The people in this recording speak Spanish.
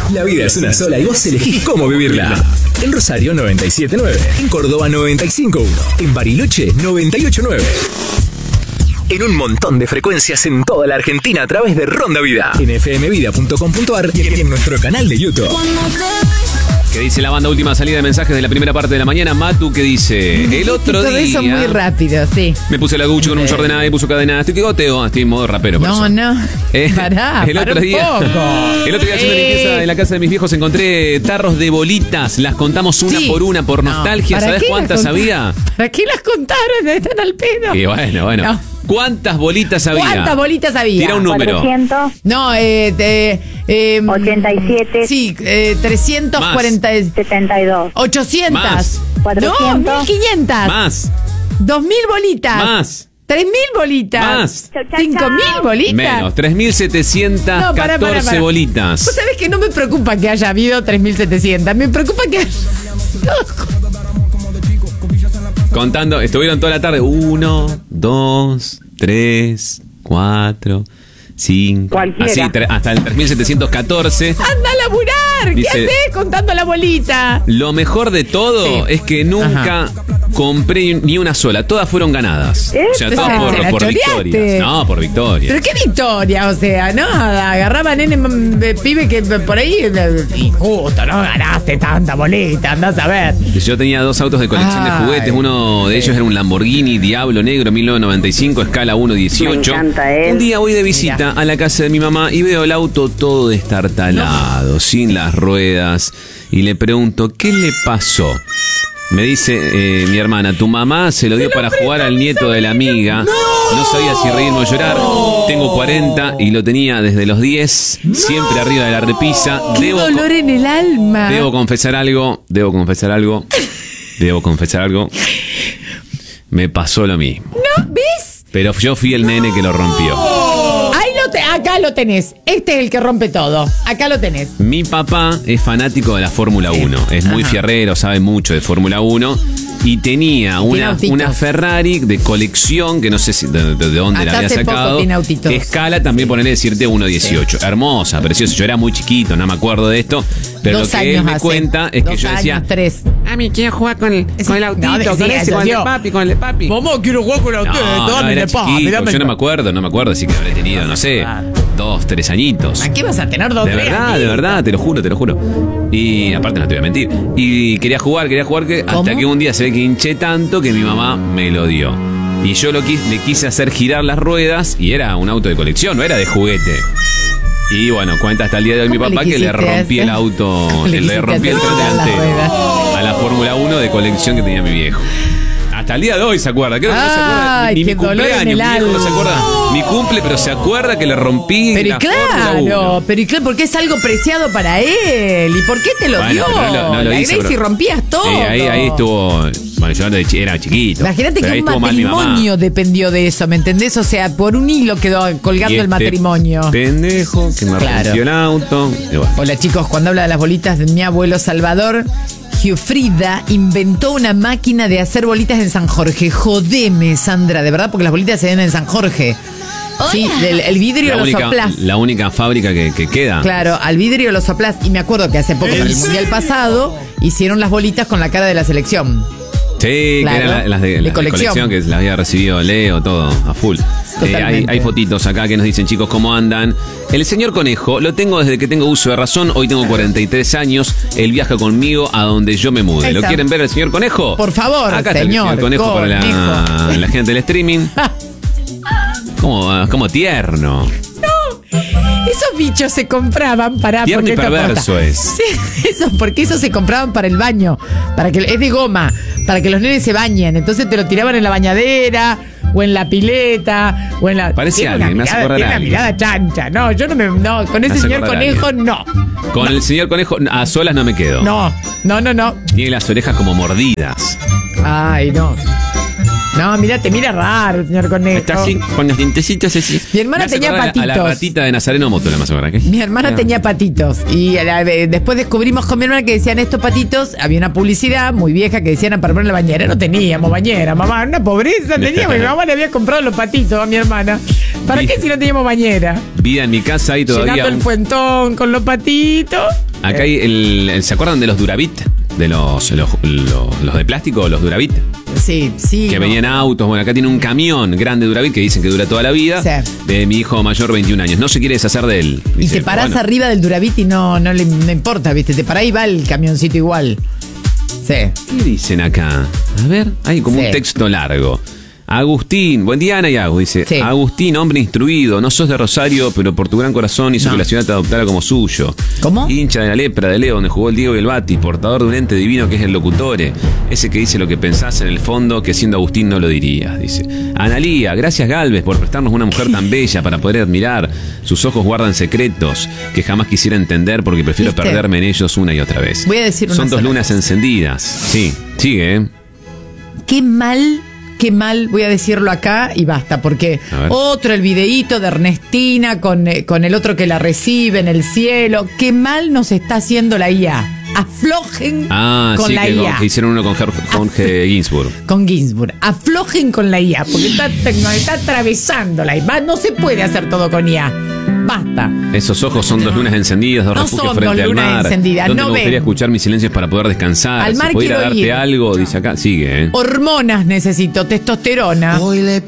La vida es una sola y vos elegís cómo vivirla. En Rosario 97.9, en Córdoba 95.1, en Bariloche 98.9. En un montón de frecuencias en toda la Argentina a través de Ronda Vida. En fmvida.com.ar y en nuestro canal de YouTube. ¿Qué dice la banda? Última salida de mensajes de la primera parte de la mañana. Matu, ¿qué dice? El otro todo día... Todo eso muy rápido, sí. Me puse la Gucci con un short de nada y puso cadena. Estoy que goteo. Estoy en modo rapero. Por eso. No. Pará, el otro día haciendo limpieza en la casa de mis viejos encontré tarros de bolitas. Las contamos una por una por nostalgia. ¿Sabés cuántas había? ¿Para qué las contaron? Están al pedo. Y bueno. No. ¿Cuántas bolitas había? ¿Cuántas bolitas había? Tira un número. 400. No, 87. Sí, 340. 72. 800. Más. 400. No, 1500. Más. 2000 bolitas. Más. 3000 bolitas. Más. 5000 bolitas. Menos. 3714 bolitas. Vos sabés que no me preocupa que haya habido 3700. Me preocupa que contando, estuvieron toda la tarde. 1, 2, 3, 4, 5. Cualquiera. Así, hasta el 3714. ¡Anda a laburar! Dice, ¿qué haces contando la bolita? Lo mejor de todo es que nunca compré ni una sola. Todas fueron ganadas. O sea, todas por victorias. No, por victorias. ¿Pero qué victoria? O sea, nada. Agarraba nene pibe que por ahí injusto, no ganaste tanta bolita. Andás a ver. Yo tenía 2 autos de colección de juguetes. Uno de ellos era un Lamborghini Diablo Negro 1995, escala 1.18. Me encanta, Un día voy de visita a la casa de mi mamá y veo el auto todo destartalado, sin las ruedas. Y le pregunto, ¿qué le pasó? Me dice mi hermana, tu mamá se lo dio para jugar al nieto de la amiga. No sabía si reírme o llorar. Tengo 40 y lo tenía desde los 10, siempre arriba de la repisa. ¡Qué dolor en el alma! Debo confesar algo. Me pasó lo mismo. ¿No? ¿Ves? Pero yo fui el nene que lo rompió. Acá lo tenés. Este es el que rompe todo. Acá lo tenés. Mi papá es fanático de la Fórmula 1. Es muy fierrero, sabe mucho de Fórmula 1. Y tenía una Ferrari de colección, que no sé si de dónde la había sacado. Que escala también, ponerle decirte 1.18. Hermosa, preciosa. Yo era muy chiquito, no me acuerdo de esto. Pero lo que él me cuenta es que yo decía, 3. a mí quiero jugar con el autito, con el de papi. Mamá, quiero jugar con el autito. Era chiquito, yo no me acuerdo, así que habré tenido, no sé, 2, 3 añitos. ¿A qué vas a tener 2, 3 añitos? De verdad, te lo juro. Y aparte no te voy a mentir. Y quería jugar hasta que un día se ve que hinché tanto que mi mamá me lo dio. Y yo le quise hacer girar las ruedas y era un auto de colección, no era de juguete. Y bueno, cuenta hasta el día de hoy mi papá que le rompí el auto, le rompí el tren delantero a la Fórmula 1 de colección que tenía mi viejo. Hasta el día de hoy se acuerda. Creo que no se acuerda ni mi cumpleaños. Mi viejo no se acuerda mi cumple, pero se acuerda que le rompí la Fórmula 1. Pero claro, porque es algo preciado para él. ¿Y por qué te lo dio? No lo hice, y rompías todo. Ahí estuvo. Bueno, yo era chiquito. Imagínate que un matrimonio dependió de eso, ¿me entendés? O sea, por un hilo quedó colgando el matrimonio. Pendejo que me rompió el auto. Hola chicos, cuando habla de las bolitas de mi abuelo Salvador, Giuffrida inventó una máquina de hacer bolitas en San Jorge. Jodeme, Sandra, de verdad, porque las bolitas se ven en San Jorge. Sí, el vidrio lo soplás. La única fábrica que queda. Claro, al vidrio lo soplás. Y me acuerdo que hace poco, en el mundial pasado, hicieron las bolitas con la cara de la selección. Sí, claro, que eran las de colección, que las había recibido Leo, todo, a full. Hay fotitos acá que nos dicen, chicos, ¿cómo andan? El señor Conejo, lo tengo desde que tengo uso de razón. Hoy tengo 43 años. Él viaja conmigo a donde yo me mude. ¿Lo quieren ver el señor Conejo? Por favor, acá está el señor Conejo para la gente del streaming. Como tierno. Esos bichos se compraban para... Tierno y perverso es. Sí, porque esos se compraban para el baño. Es de goma, para que los nenes se bañen. Entonces te lo tiraban en la bañadera, o en la pileta, o en la... Parecía alguien, me hace acordar a alguien. Una mirada chancha. No, yo no, con ese señor Conejo, no. Con el señor Conejo, a solas no me quedo. No. Tiene las orejas como mordidas. Ay, no. No, te mira raro, señor Conejo. Está así, con los dientecitos así. Mi hermana tenía patitos. A la ratita de Nazareno Moto, la más ahora. Mi hermana tenía patitos. Y después descubrimos con mi hermana que decían estos patitos. Había una publicidad muy vieja que decían para poner la bañera. No teníamos bañera, mamá. Una pobreza teníamos. Mi mamá le había comprado los patitos a mi hermana. ¿Para qué si no teníamos bañera? Vida en mi casa y todavía. Llenando el fuentón con los patitos. Acá hay ¿se acuerdan de los Duravit? De los de plástico, los Duravit. Sí. Que venían autos. Bueno, acá tiene un camión grande Duravit que dicen que dura toda la vida. Sí. De mi hijo mayor, 21 años. No se quiere deshacer de él. Dice, y te parás arriba del Duravit y no le importa, ¿viste? Te parás y va el camioncito igual. Sí. ¿Qué dicen acá? A ver, hay como un texto largo. Agustín, buen día Ana y Agus, dice, sí. Agustín, hombre instruido, no sos de Rosario, pero por tu gran corazón hizo que la ciudad te adoptara como suyo. ¿Cómo? Hincha de la Lepra de Leo, donde jugó el Diego y el Bati, portador de un ente divino que es el locutore, ese que dice lo que pensás en el fondo, que siendo Agustín no lo dirías, dice. Analía, gracias Galvez por prestarnos una mujer tan bella para poder admirar. Sus ojos guardan secretos que jamás quisiera entender porque prefiero perderme en ellos una y otra vez. Voy a decir una Son 2 lunas encendidas. Sí, sigue, ¿eh? Qué mal, voy a decirlo acá y basta, porque otro el videíto de Ernestina con el otro que la recibe en el cielo. Qué mal nos está haciendo la IA. Aflojen con la IA. Que hicieron uno con Jorge Ginsburg. Con Ginsburg. Aflojen con la IA, porque nos está atravesando la IA. No se puede hacer todo con IA. Basta. Esos ojos son 2 lunas encendidas, 2 refugios frente al mar. Encendidas, donde me gustaría escuchar mis silencios para poder descansar. Al mar si pudiera darte ir. algo, dice acá, sigue. Hormonas necesito, testosterona. Hoy le